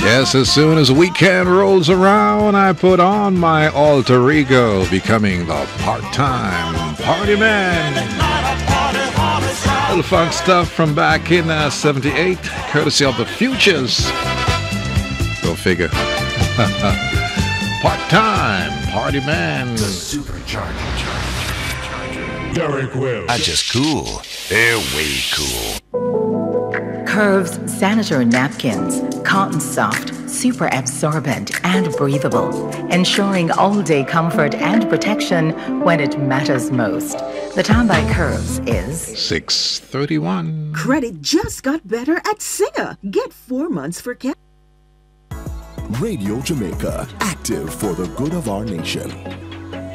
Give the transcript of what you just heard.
Yes, as soon as the weekend rolls around, I put on my alter ego, becoming the part-time party man. Little funk stuff from back in 78, courtesy of the Futures. Go figure. Part-time party man. The supercharger. Derek Will. Not just cool, they're way cool. Curves Sanitary Napkins. Cotton soft, super absorbent, and breathable, ensuring all-day comfort and protection when it matters most. The time by Curves is 6:31. Credit just got better at Singer. Get 4 months for cash. Radio Jamaica, active for the good of our nation.